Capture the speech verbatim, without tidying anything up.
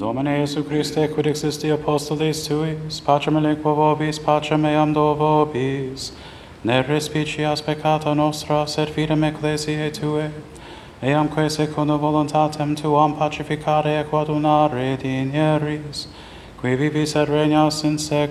Domine Iesu Christe, quid existi apostolis tuis, pacem aliquo vobis, pacem eam do vobis, ne respicias peccata nostra, sed fidem ecclesiae Tue, eamque secundum voluntatem Tuam pacificare et coadunare dinieris, qui vivis et regnas in secula,